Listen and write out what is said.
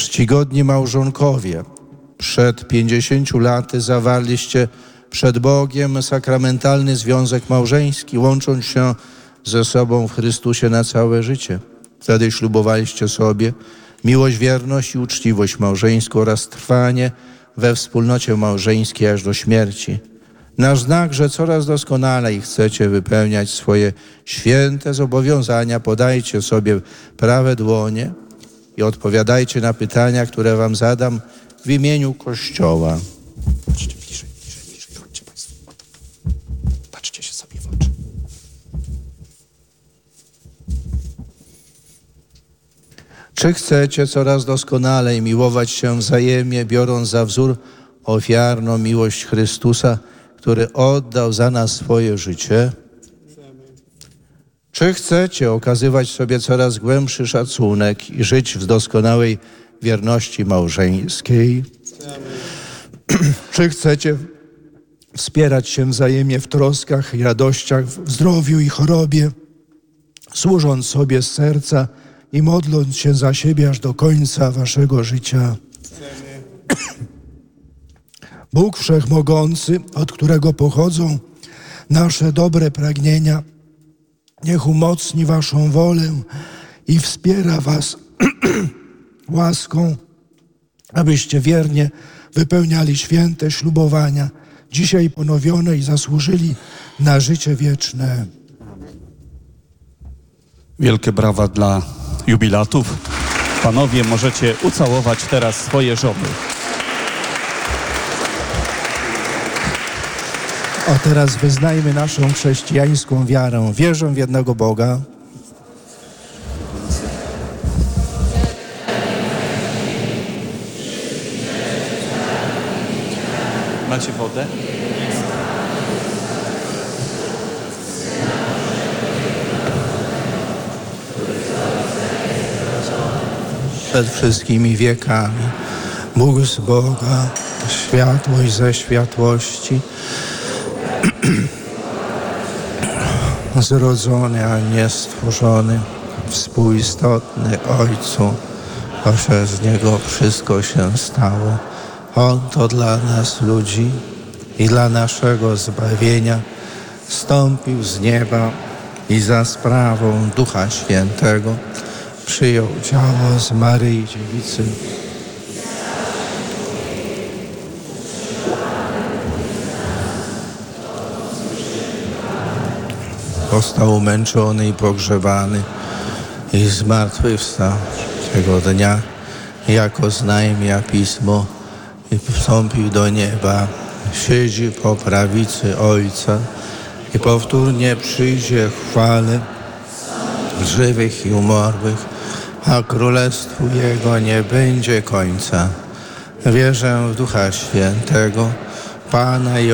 Czcigodni małżonkowie, przed 50 laty zawarliście przed Bogiem sakramentalny związek małżeński, łącząc się ze sobą w Chrystusie na całe życie. Wtedy ślubowaliście sobie miłość, wierność i uczciwość małżeńską oraz trwanie we wspólnocie małżeńskiej aż do śmierci. Na znak, że coraz doskonalej chcecie wypełniać swoje święte zobowiązania, podajcie sobie prawe dłonie i odpowiadajcie na pytania, które wam zadam w imieniu Kościoła. Chodźcie bliżej, chodźcie Państwo. Patrzcie się sobie w oczy. Czy chcecie coraz doskonalej miłować się wzajemnie, biorąc za wzór ofiarną miłość Chrystusa, który oddał za nas swoje życie? Czy chcecie okazywać sobie coraz głębszy szacunek i żyć w doskonałej wierności małżeńskiej? Czy chcecie wspierać się wzajemnie w troskach i radościach, w zdrowiu i chorobie, służąc sobie z serca i modląc się za siebie aż do końca waszego życia? Bóg Wszechmogący, od którego pochodzą nasze dobre pragnienia, niech umocni waszą wolę i wspiera was łaską, abyście wiernie wypełniali święte ślubowania, dzisiaj ponowione, i zasłużyli na życie wieczne. Wielkie brawa dla jubilatów. Panowie, możecie ucałować teraz swoje żony. A teraz wyznajmy naszą chrześcijańską wiarę. Wierzę w jednego Boga, Macie wodę? przed wszystkimi wiekami. Bóg z Boga, światłość ze światłości, zrodzony, a nie stworzony, współistotny Ojcu, a przez Niego wszystko się stało. On to dla nas ludzi i dla naszego zbawienia zstąpił z nieba i za sprawą Ducha Świętego przyjął ciało z Maryi Dziewicy. Został umęczony i pogrzebany i zmartwychwstał tego dnia, jako oznajmia Pismo, i wstąpił do nieba, siedzi po prawicy Ojca i powtórnie przyjdzie w chwale żywych i umarłych, a królestwu Jego nie będzie końca. Wierzę w Ducha Świętego, Pana i